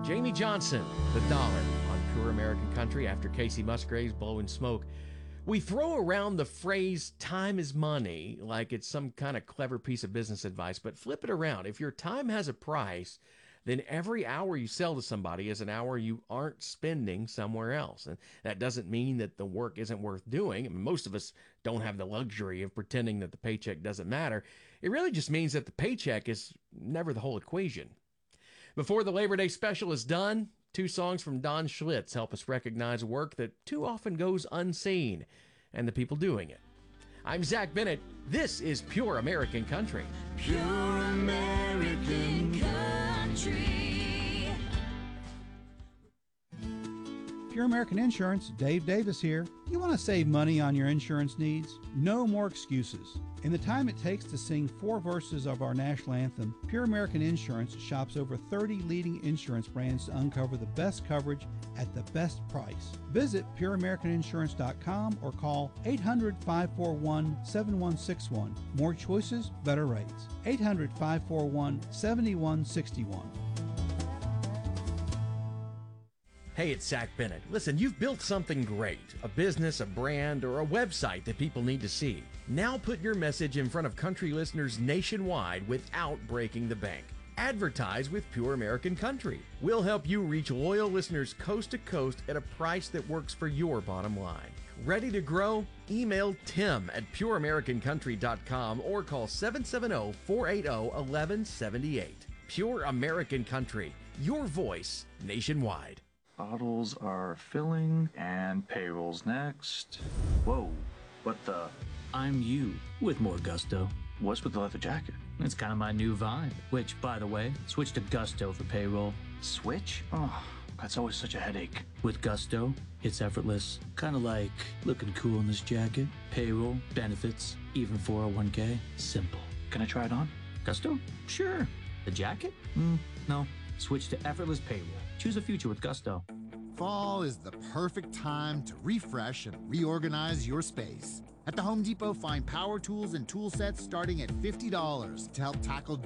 Jamie Johnson, The Dollar, on Pure American Country after Casey Musgraves, Blowing Smoke. We throw around the phrase time is money like it's some kind of clever piece of business advice, but flip it around. If your time has a price, then every hour you sell to somebody is an hour you aren't spending somewhere else. And that doesn't mean that the work isn't worth doing. I mean, most of us don't have the luxury of pretending that the paycheck doesn't matter. It really just means that the paycheck is never the whole equation. Before the Labor Day special is done, 2 songs from Don Schlitz help us recognize work that too often goes unseen and the people doing it. I'm Zach Bennett. This is Pure American Country. Pure American Country. Pure American Insurance, Dave Davis here. You want to save money on your insurance needs? No more excuses. In the time it takes to sing 4 verses of our national anthem, Pure American Insurance shops over 30 leading insurance brands to uncover the best coverage at the best price. Visit pureamericaninsurance.com or call 800-541-7161. More choices, better rates. 800-541-7161. Hey, it's Zach Bennett. Listen, you've built something great, a business, a brand, or a website that people need to see. Now put your message in front of country listeners nationwide without breaking the bank. Advertise with Pure American Country. We'll help you reach loyal listeners coast to coast at a price that works for your bottom line. Ready to grow? Email Tim at pureamericancountry.com or call 770-480-1178. Pure American Country, your voice nationwide. Bottles are filling and payroll's next. Whoa, what the? I'm you with more gusto. What's with the leather jacket? It's kind of my new vibe, which, by the way, switch to Gusto for payroll. Switch? Oh, that's always such a headache. With Gusto, it's effortless. Kind of like looking cool in this jacket. Payroll, benefits, even 401k. Simple. Can I try it on? Gusto? Sure. The jacket? No. Switch to effortless payroll. Choose a future with Gusto. Fall is the perfect time to refresh and reorganize your space. At the Home Depot, find power tools and tool sets starting at $50 to help tackle